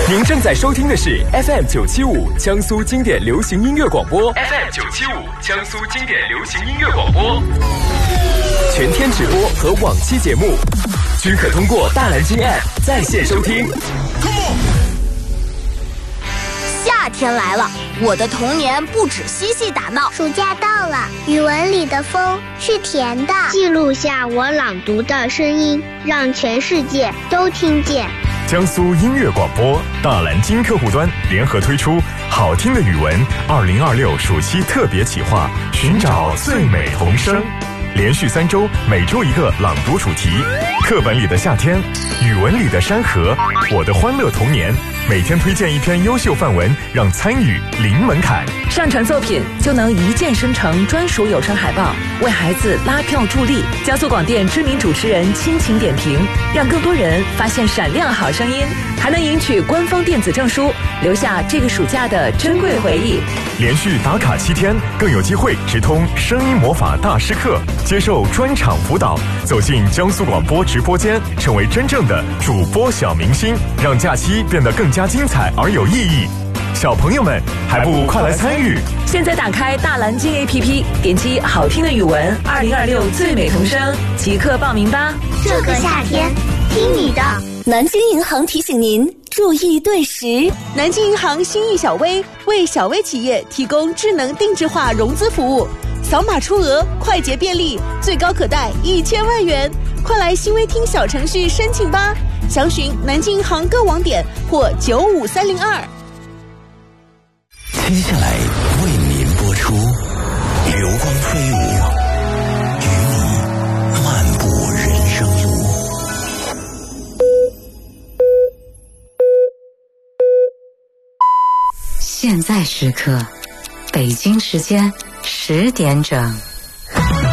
您正在收听的是 FM975 江苏经典流行音乐广播 ，FM975 江苏经典流行音乐广播，全天直播和往期节目均可通过大蓝鲸 App 在线收听。 夏天来了，我的童年不止嬉戏打闹。 暑假到了，语文里的风是甜的， 记录下我朗读的声音，让全世界都听见。 江苏音乐广播大蓝鲸客户端联合推出好听的语文2026暑期特别企划，寻找最美童声，连续3周，每周一个朗读主题，课本里的夏天，语文里的山河，我的欢乐童年。每天推荐一篇优秀范文，让参与零门槛。 上传作品就能一键生成专属有声海报，为孩子拉票助力。江苏广电知名主持人亲情点评，让更多人发现闪亮好声音，还能赢取官方电子证书，留下这个暑假的珍贵回忆。 连续打卡7天，更有机会直通声音魔法大师课，接受专场辅导，走进江苏广播直播间，成为真正的主播小明星，让假期变得更加精彩而有意义。小朋友们还不快来参与？ 现在打开大蓝鲸 APP， 点击好听的语文2026最美童声，即刻报名吧。 这个夏天听你的。 南京银行提醒您注意对时。 南京银行心意小微为小微企业提供智能定制化融资服务，扫码出额，快捷便利，最高可贷1000万元。快来新微听小程序申请吧，详询南京银行各网点或95302。 接下来为您播出流光飞舞，与你漫步人生路。 现在时刻，北京时间10点整。